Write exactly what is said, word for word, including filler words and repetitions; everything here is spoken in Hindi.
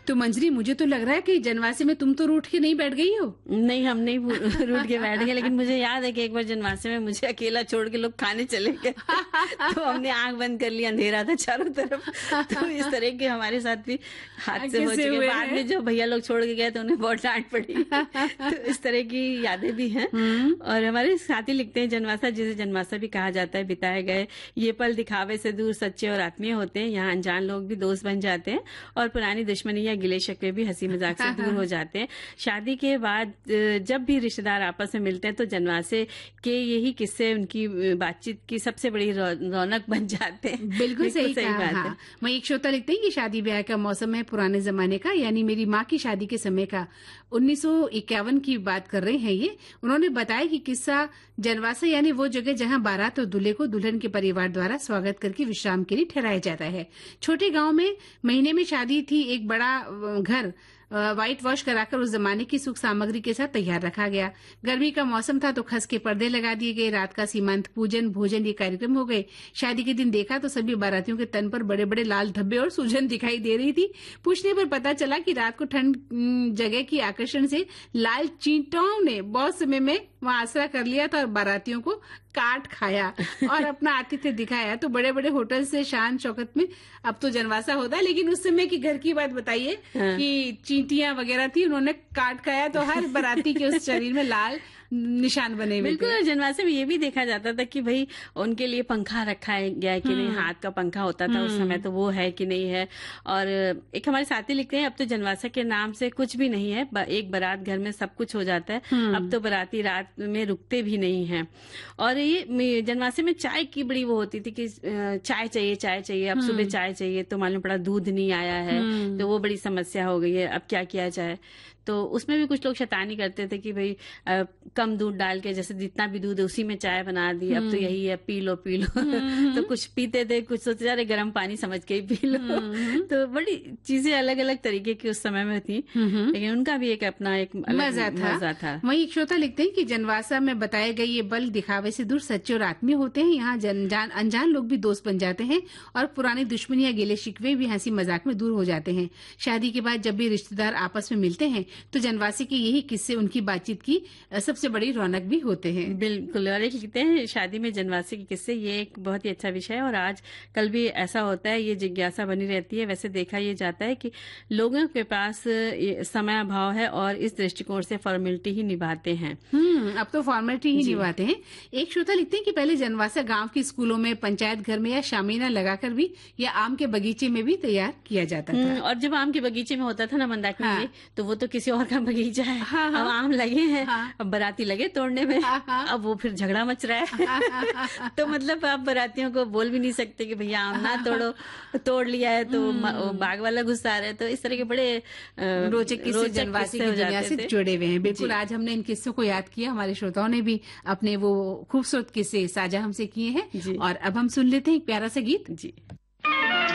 तो मंजरी, मुझे तो लग रहा है कि जनवासे में तुम तो रूठ के नहीं बैठ गई हो। नहीं, हम नहीं रूठ के बैठ गए, लेकिन मुझे याद है कि एक बार जनवासे में मुझे अकेला छोड़ के लोग खाने चले गए तो हमने आंख बंद कर ली, अंधेरा था चारों तरफ। तो इस तरह के हमारे साथ भी हादसे हो चुके। बाद में जो भैया लोग छोड़ के गए तो उन्हें बहुत डांट पड़ी। तो इस तरह की यादें भी हैं। और हमारे साथी लिखते हैं, जनवासा जिसे जनवासा भी कहा जाता है, बिताए गए ये पल दिखावे से दूर सच्चे और आत्मीय होते हैं। यहाँ अनजान लोग भी दोस्त बन जाते हैं और पुरानी दुश्मनी या गिले शिकवे भी हंसी मजाक से दूर हो जाते हैं। शादी के बाद जब भी रिश्तेदार आपस में मिलते हैं तो जनवासे के यही किस्से उनकी बातचीत की सबसे बड़ी रौनक बन जाते हैं। बिल्कुल सही, सही बात है। वहीं एक श्रोता लिखते हैं कि शादी ब्याह का मौसम है पुराने जमाने का, यानी मेरी माँ की शादी के समय का, उन्नीस सौ इक्यावन की बात कर रहे हैं ये। उन्होंने बताया कि किस्सा जनवासा यानी वो जगह जहां बारात और दूल्हे को दुल्हन के परिवार द्वारा स्वागत करके विश्राम के लिए ठहराया जाता है। छोटे गांव में महीने में शादी थी। एक बड़ा घर व्हाइट वॉश कराकर उस जमाने की सुख सामग्री के साथ तैयार रखा गया। गर्मी का मौसम था तो खस के पर्दे लगा दिए गए। रात का सीमांत पूजन भोजन ये कार्यक्रम हो गए। शादी के दिन देखा तो सभी बारातियों के तन पर बड़े बड़े लाल धब्बे और सूजन दिखाई दे रही थी। पूछने पर पता चला कि रात को ठंड जगह की आकर्षण से लाल चींटों ने बहुत समय में वहां आसरा कर लिया था और बारातियों को काट खाया और अपना आतिथ्य दिखाया। तो बड़े बड़े होटल से शान शौकत में अब तो जनवासा होता है, लेकिन उस समय की घर की बात बताइए। हाँ। कि चींटियां वगैरह थी, उन्होंने काट खाया तो हर बाराती के उस शरीर में लाल निशान बने हुए। बिल्कुल, जनवासे में ये भी देखा जाता था कि भाई उनके लिए पंखा रखा गया है कि नहीं, हाथ का पंखा होता था उस समय, तो वो है कि नहीं है। और एक हमारे साथी लिखते हैं, अब तो जनवासा के नाम से कुछ भी नहीं है, एक बारात घर में सब कुछ हो जाता है। अब तो बाराती रात में रुकते भी नहीं है। और ये जनवासे में चाय की बड़ी वो होती थी कि चाय चाहिए चाय चाहिए, अब सुबह चाय चाहिए तो मालूम पड़ा दूध नहीं आया है, तो वो बड़ी समस्या हो गई है, अब क्या किया जाए। तो उसमें भी कुछ लोग शैतानी करते थे कि भाई आ, कम दूध डाल के, जैसे जितना भी दूध है उसी में चाय बना दी, अब तो यही है, पी लो पी लो। तो कुछ पीते थे, कुछ सोचते जा रहे गर्म पानी समझ के ही पी लो। तो बड़ी चीजें अलग अलग तरीके की उस समय में थी, लेकिन उनका भी एक अपना एक मजा था, मजा था। वहीं एक श्रोता लिखते हैं कि जनवासा में बताए गए ये बल दिखावे से दूर सच्चे और आत्मीय होते हैं। यहाँ जान अनजान लोग भी दोस्त बन जाते हैं और पुरानी दुश्मनी या गिले शिकवे भी हंसी मजाक में दूर हो जाते हैं। शादी के बाद जब भी रिश्तेदार आपस में मिलते हैं तो जनवासी के यही किस्से उनकी बातचीत की सबसे बड़ी रौनक भी होते हैं। बिल्कुल। और एक लिखते हैं, शादी में जनवासी के किस्से, ये एक बहुत ही अच्छा विषय है और आज कल भी ऐसा होता है, ये जिज्ञासा बनी रहती है। वैसे देखा ये जाता है कि लोगों के पास समय अभाव है और इस दृष्टिकोण से फॉर्मेलिटी ही निभाते हैं। हम्म अब तो फॉर्मेलिटी ही निभाते हैं। एक श्रोता लिखते हैं कि पहले जनवासा गांव के स्कूलों में, पंचायत घर में या शामीना लगाकर भी या आम के बगीचे में भी तैयार किया जाता था। और जब आम के बगीचे में होता था ना मंदाकिनी, हाँ। तो वो तो किसी और का बगीचा है। हाँ, हाँ। अब आम लगे हैं, हाँ। अब बाराती लगे तोड़ने में, हाँ, हाँ। अब वो फिर झगड़ा मच रहा है। हाँ, तो मतलब आप बारातियों को बोल भी नहीं सकते कि भैया आम ना तोड़ो, तोड़ लिया है तो बाग वाला गुस्सा रहा है। तो इस तरह के बड़े रोचक किस्से जनवासी की दुनिया से जुड़े हुए हैं। बिल्कुल, आज हमने इन किस्सों को याद किया, हमारे श्रोताओं ने भी अपने वो खूबसूरत किस्से साझा हमसे किए हैं। और अब हम सुन लेते हैं एक प्यारा सा गीत। जी।